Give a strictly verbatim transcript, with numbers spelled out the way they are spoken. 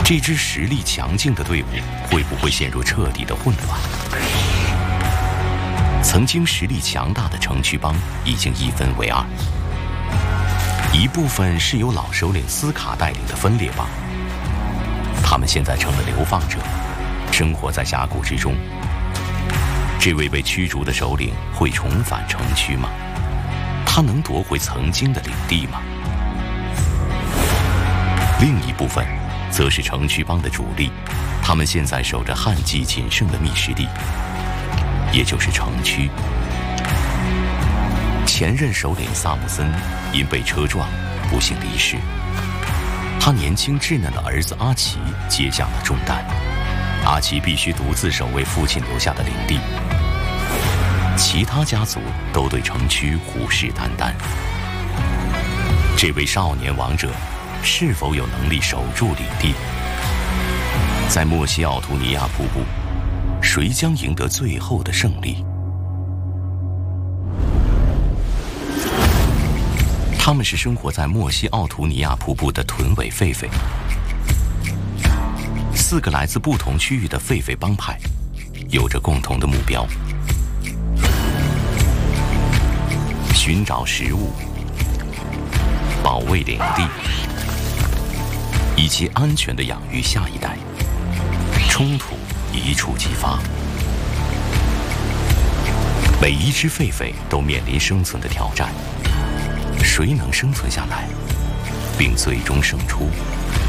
这支实力强劲的队伍会不会陷入彻底的混乱？曾经实力强大的城区帮已经一分为二，一部分是由老首领斯卡带领的分裂帮，他们现在成了流放者，生活在峡谷之中。这位被驱逐的首领会重返城区吗？他能夺回曾经的领地吗？另一部分则是城区帮的主力，他们现在守着旱季仅剩的密实地，也就是城区。前任首领萨姆森因被车撞不幸离世，他年轻稚嫩的儿子阿奇接下了重担。阿奇必须独自守卫父亲留下的领地，其他家族都对城区虎视眈眈。这位少年王者是否有能力守住领地？在莫西奥图尼亚瀑布，谁将赢得最后的胜利？他们是生活在莫西奥图尼亚瀑布的臀尾狒狒，四个来自不同区域的狒狒帮派，有着共同的目标：寻找食物、保卫领地，以及安全地养育下一代。冲突一触即发，每一只狒狒都面临生存的挑战。谁能生存下来，并最终胜出？